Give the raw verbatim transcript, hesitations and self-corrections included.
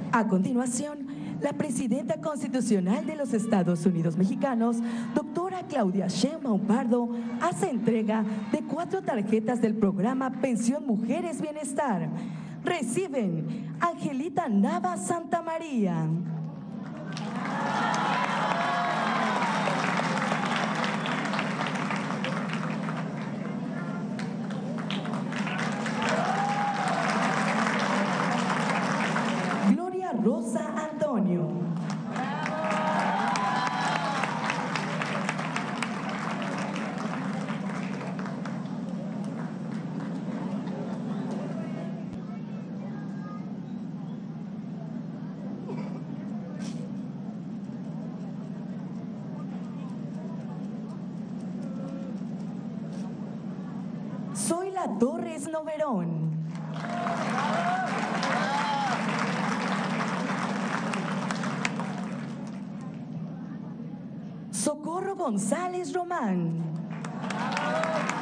A continuación, la presidenta constitucional de los Estados Unidos Mexicanos, doctora Claudia Sheinbaum Pardo, hace entrega de cuatro tarjetas del programa Pensión Mujeres Bienestar. Reciben Angelita Nava Santamaría, Gloria Rosa Antonio, Zoila Torres Noverón, Socorro González Román,